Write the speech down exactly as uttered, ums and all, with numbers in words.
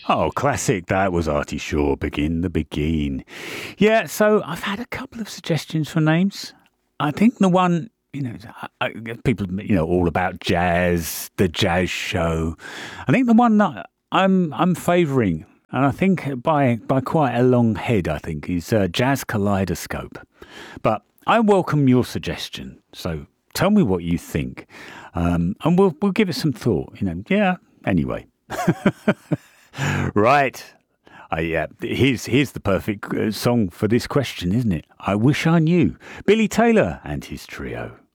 Oh, classic. That was Artie Shaw. Begin the Begin. Yeah, so I've had a couple of suggestions for names. I think the one, you know, I, I, people, you know, all about jazz, the jazz show. I think the one that I'm I'm favouring, and I think by by quite a long head, I think is uh, Jazz Kaleidoscope. But I welcome your suggestion. So tell me what you think, um, and we'll we'll give it some thought. You know, yeah. Anyway. Right. Uh, yeah, here's here's the perfect uh, song for this question, isn't it? I Wish I Knew. Billy Taylor and his trio.